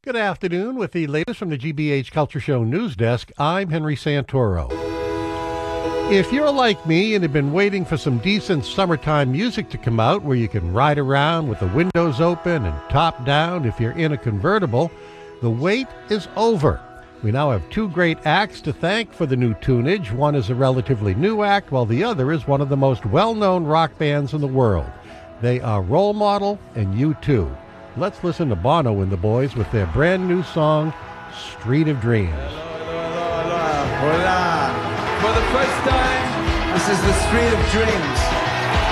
Good afternoon. With the latest from the GBH Culture Show news desk, I'm Henry Santoro. If you're like me and have been waiting for some decent summertime music to come out where you can ride around with the windows open and top down if you're in a convertible, the wait is over. We now have two great acts to thank for the new tunage. One is a relatively new act, while the other is one of the most well-known rock bands in the world. They are Role Model and U2. Let's listen to Bono and the Boys with their brand new song, Street of Dreams. Hola. For the first time, this is the Street of Dreams.